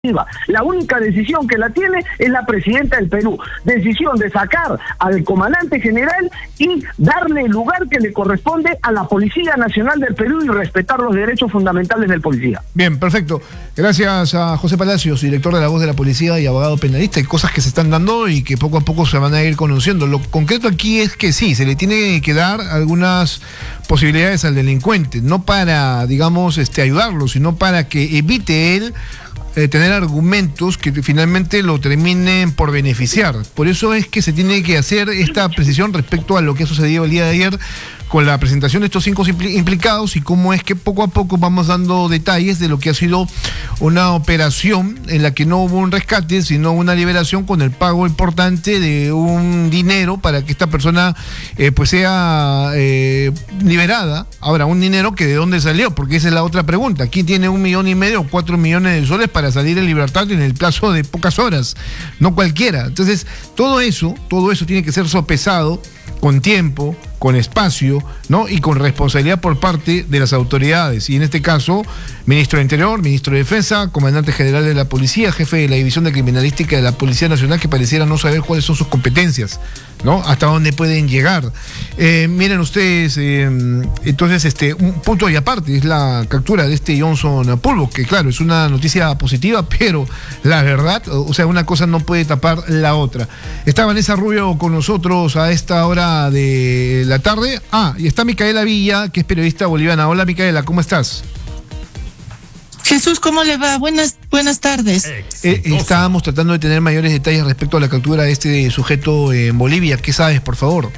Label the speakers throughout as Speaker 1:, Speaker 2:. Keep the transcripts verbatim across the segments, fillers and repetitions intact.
Speaker 1: La única decisión que la tiene es la presidenta del Perú, decisión de sacar al comandante general y darle el lugar que le corresponde a la Policía Nacional del Perú y respetar los derechos fundamentales del policía.
Speaker 2: Bien, perfecto. Gracias a José Palacios, director de La Voz de la Policía y abogado penalista. Hay cosas que se están dando y que poco a poco se van a ir conociendo. Lo concreto aquí es que sí, se le tiene que dar algunas posibilidades al delincuente, no para, digamos, este, ayudarlo, sino para que evite él Eh, tener argumentos que finalmente lo terminen por beneficiar. Por eso es que se tiene que hacer esta precisión respecto a lo que ha sucedido el día de ayer con la presentación de estos cinco implicados y cómo es que poco a poco vamos dando detalles de lo que ha sido una operación en la que no hubo un rescate, sino una liberación con el pago importante de un dinero para que esta persona eh, pues sea eh, liberada. Ahora, un dinero que de dónde salió, porque esa es la otra pregunta. ¿Quién tiene un millón y medio o cuatro millones de soles para salir en libertad en el plazo de pocas horas? No cualquiera. Entonces, todo eso, todo eso tiene que ser sopesado con tiempo, con espacio, ¿no? Y con responsabilidad por parte de las autoridades. Y en este caso, ministro de Interior, ministro de Defensa, comandante general de la Policía, jefe de la División de Criminalística de la Policía Nacional, que pareciera no saber cuáles son sus competencias, ¿no? Hasta dónde pueden llegar. Eh, miren ustedes, eh, entonces, este, un punto y aparte es la captura de este Johnson Pulvo, que claro, es una noticia positiva, pero la verdad, o sea, una cosa no puede tapar la otra. Está Vanessa Rubio con nosotros a esta hora de la tarde. Ah, y está Micaela Villa, que es periodista boliviana. Hola, Micaela, ¿cómo estás?
Speaker 3: Jesús, ¿cómo le va? Buenas, buenas tardes.
Speaker 2: Eh, estábamos tratando de tener mayores detalles respecto a la captura de este sujeto en Bolivia. ¿Qué sabes, por favor?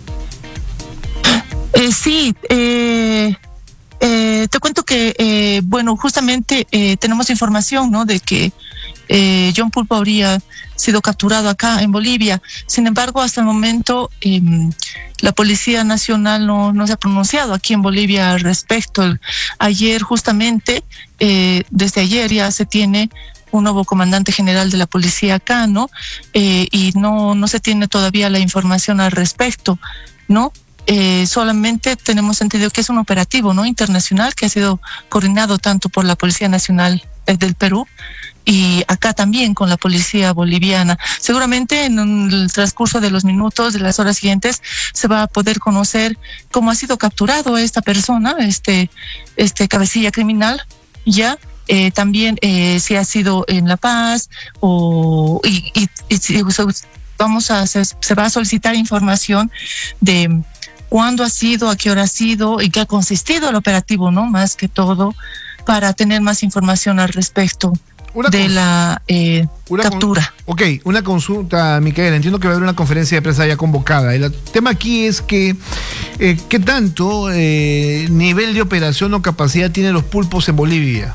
Speaker 3: Eh, sí, eh, eh, te cuento que, eh, bueno, justamente eh, tenemos información, ¿no?, de que eh, John Pulpo habría sido capturado acá en Bolivia. Sin embargo, hasta el momento eh, la Policía Nacional no, no se ha pronunciado aquí en Bolivia al respecto. El, ayer justamente, eh, desde ayer ya se tiene un nuevo comandante general de la policía acá, ¿no? Eh, y no, no se tiene todavía la información al respecto, ¿no? Eh, solamente tenemos entendido que es un operativo, ¿no?, internacional que ha sido coordinado tanto por la Policía Nacional eh, del Perú y acá también con la policía boliviana. Seguramente en el transcurso de los minutos, de las horas siguientes, se va a poder conocer cómo ha sido capturado esta persona, este, este cabecilla criminal, ya. Eh, también eh, si ha sido en La Paz o y, y, y si, vamos a se, se va a solicitar información de cuándo ha sido, a qué hora ha sido y qué ha consistido el operativo, ¿no? Más que todo, para tener más información al respecto una de la eh, una captura.
Speaker 2: Con, ok, una consulta, Micaela. Entiendo que va a haber una conferencia de prensa ya convocada. El tema aquí es que eh, ¿qué tanto eh, nivel de operación o capacidad tienen los pulpos en Bolivia?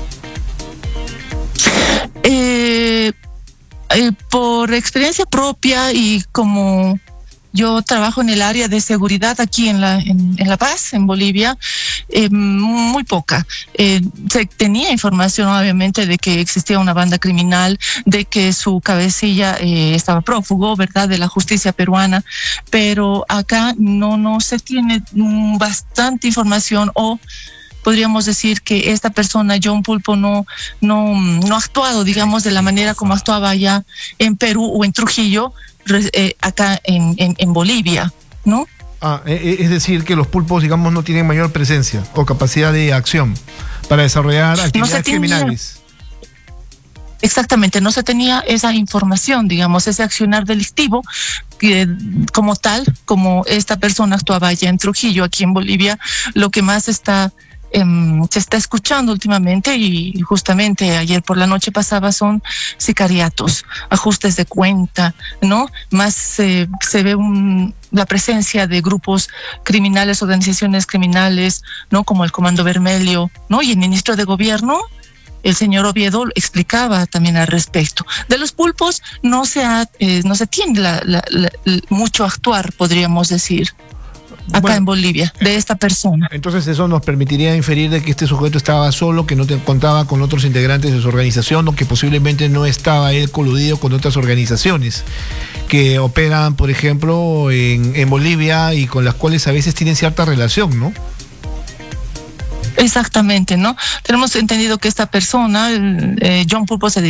Speaker 3: Eh, eh, por experiencia propia y como yo trabajo en el área de seguridad aquí en La, en, en La Paz, en Bolivia, eh, muy poca. Eh, se tenía información, obviamente, de que existía una banda criminal, de que su cabecilla eh, estaba prófugo, ¿verdad?, de la justicia peruana, pero acá no, no se tiene mm, bastante información, o podríamos decir que esta persona, John Pulpo, no, no, no ha actuado, digamos, de la manera como actuaba allá en Perú o en Trujillo, eh, acá en, en, en Bolivia, ¿no?
Speaker 2: Ah, es decir, que los pulpos, digamos, no tienen mayor presencia o capacidad de acción para desarrollar actividades no criminales.
Speaker 3: Exactamente, no se tenía esa información, digamos, ese accionar delictivo que, como tal, como esta persona actuaba allá en Trujillo, aquí en Bolivia. Lo que más está Eh, se está escuchando últimamente, y justamente ayer por la noche pasaba, son sicariatos, ajustes de cuenta, ¿no? Más eh, se ve un, la presencia de grupos criminales, organizaciones criminales, ¿no?, como el Comando Vermelho, ¿no? Y el ministro de Gobierno, el señor Oviedo, explicaba también al respecto. De los pulpos no se ha, eh, no se tiene la, la, la, mucho actuar, podríamos decir, acá bueno, en Bolivia, de esta persona.
Speaker 2: Entonces eso nos permitiría inferir de que este sujeto estaba solo, que no te, contaba con otros integrantes de su organización, o que posiblemente no estaba él coludido con otras organizaciones que operan, por ejemplo, en, en Bolivia y con las cuales a veces tienen cierta relación, ¿no?
Speaker 3: Exactamente, ¿no? Tenemos entendido que esta persona, eh, John Pulpo, se